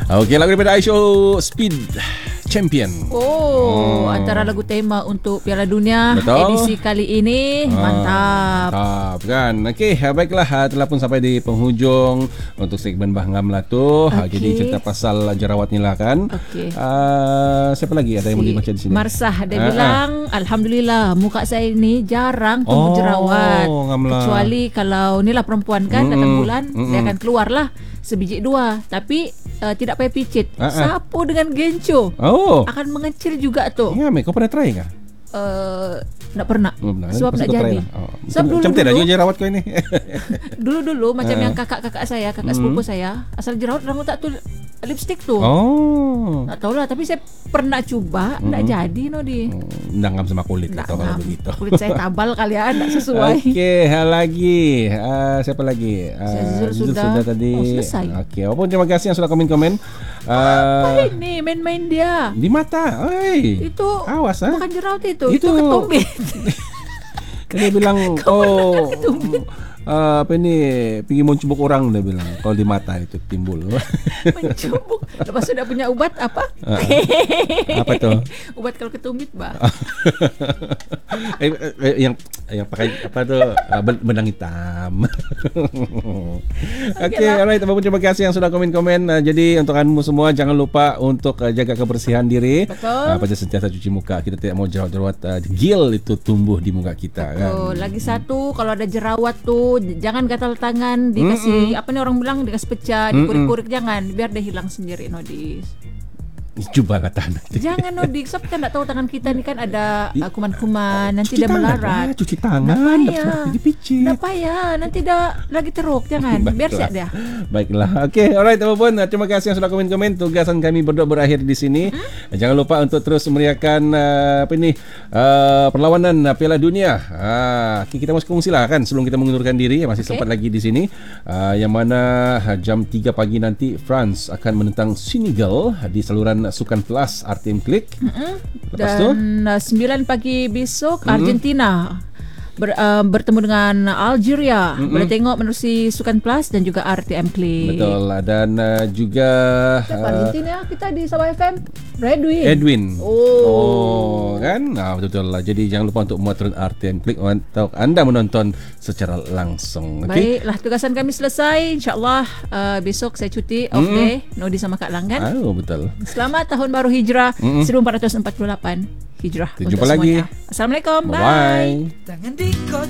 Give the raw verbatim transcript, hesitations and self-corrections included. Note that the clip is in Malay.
Okey, lagu daripada Aisho, Speed Champion. Oh, hmm. antara lagu tema untuk Piala Dunia Betul. edisi kali ini. Mantap. Mantap kan. Okey, baiklah, telah pun sampai di penghujung untuk segmen Bahangam lah tu. Okay. Jadi cerita pasal jerawat ni lah kan. Okey. Uh, siapa lagi ada yang si boleh baca di sini? Marsah dia uh, bilang, uh. alhamdulillah muka saya ni jarang tumbuh oh, jerawat. Ngamlah. Kecuali kalau ni lah perempuan kan, mm-mm. datang bulan mm-mm. dia akan keluar lah sebiji dua, tapi uh, tidak payah picit. Uh-uh. Sapu dengan genco. Oh. Akan mengecil juga tu. Ya, Mek, kau pernah try ke? Uh, tak pernah. Oh, sebab tak jadi. Oh. Sebab dulu, macam dulu jerawat kau ini. Dulu-dulu macam uh. yang kakak-kakak saya, kakak mm. sepupu saya, asal jerawat rambut tak tu lipstick tu. Oh. Tak tahulah, tapi saya pernah cuba, mm. tak jadi no di. Oh, nangam sama kulit atau kalau begitu. Kulit saya tabal kali ya, tak sesuai. Okey, lagi. Uh, siapa lagi? Uh, Zul sudah. sudah tadi. Oh, selesai. Okey, apapun terima kasih yang sudah komen-komen. Uh, Apa ini main-main dia? Di mata. Oi. Itu awas ah. Bukan jerawat itu, itu, itu ketumbit. Dia bilang oh uh, apa ni pergi mencubuk orang, dia bilang kalau di mata itu timbul. Mencubuk. Lepas sudah punya ubat apa? Uh, apa tuh? Ubat kalau ketumbit, bah. eh, eh, yang yang pakai apa tuh uh, benang hitam. Okey, okay, alright. Terima kasih yang sudah komen-komen. Uh, jadi untuk anda semua jangan lupa untuk uh, jaga kebersihan diri. Betul. Uh, pada sentiasa cuci muka. Kita tidak mau jerawat-jerawat uh, gil itu tumbuh di muka kita. Betul. Kan? Lagi satu, kalau ada jerawat tuh jangan gatal tangan, dikasih Mm-mm. apa nih orang bilang, dikasih pecah, dikurik-kurik, jangan, biar dia hilang sendiri Nodis. Coba lah tahan nanti. Jangan Nodis, sebab kita tak tahu tangan kita ni kan ada uh, kuman-kuman, nanti dah melarat. Lah, cuci tangan, dah dipicit. Dah payah, nanti dah lagi teruk, jangan. Biar siap dia. Baiklah. Okey, alright teman-teman. Terima kasih yang sudah komen-komen. Tugasan kami berdua berakhir di sini. Hmm? Jangan lupa untuk terus meriahkan uh, apa ini uh, perlawanan uh, Piala Dunia. Uh, okay, kita masih kongsi lah kan sebelum kita mengundurkan diri, masih okay. sempat lagi di sini. Uh, yang mana uh, jam tiga pagi nanti France akan menentang Senegal di saluran Sukan Plus R T M Klik. Mm-hmm. Lepas dan tu uh, sembilan pagi besok mm-hmm. Argentina ber, uh, bertemu dengan Algeria. Mm-hmm. Boleh tengok menerusi Sukan Plus dan juga R T M Klik. Betul. Dan uh, juga uh, Argentina kita di Sabah F M Redwin. Edwin. Oh. oh kan? Nah, betul-betul lah. Jadi jangan lupa untuk muat turun R T M Klik untuk anda menonton secara langsung. Okay? Baiklah, tugasan kami selesai. InsyaAllah uh, besok saya cuti off mm-hmm. day. Nodi sama Kak Lang kan? Oh, betul. Selamat Tahun Baru Hijrah mm-hmm. seribu empat ratus empat puluh lapan Hijrah. Jumpa lagi. Assalamualaikum. Bye. Bye.